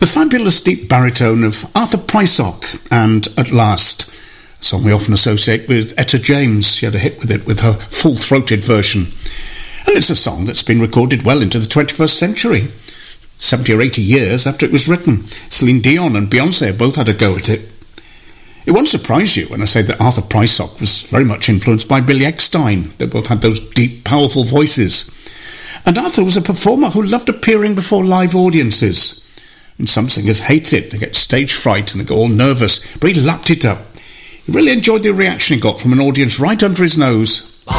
The fabulous deep baritone of Arthur Prysock and At Last, a song we often associate with Etta James. She had a hit with it with her full-throated version. And it's a song that's been recorded well into the 21st century. 70 or 80 years after it was written. Celine Dion and Beyoncé both had a go at it. It won't surprise you when I say that Arthur Prysock was very much influenced by Billy Eckstine. They both had those deep, powerful voices. And Arthur was a performer who loved appearing before live audiences. And some singers hate it. They get stage fright and they go all nervous. But he lapped it up. He really enjoyed the reaction he got from an audience right under his nose.